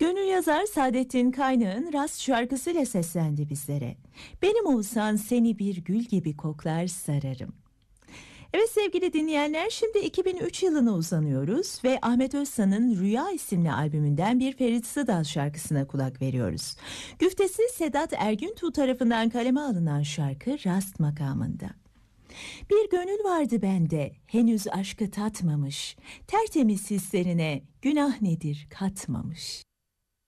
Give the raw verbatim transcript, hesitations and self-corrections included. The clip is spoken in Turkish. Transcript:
Gönül yazar Saadettin Kaynağ'ın Rast şarkısıyla seslendi bizlere. Benim olsan seni bir gül gibi koklar sararım. Evet sevgili dinleyenler, şimdi iki bin üç yılına uzanıyoruz ve Ahmet Özsan'ın Rüya isimli albümünden bir Ferit Sıdal şarkısına kulak veriyoruz. Güftesi Sedat Ergüntuğ tarafından kaleme alınan şarkı Rast makamında. Bir gönül vardı bende, henüz aşkı tatmamış, tertemiz hislerine günah nedir katmamış.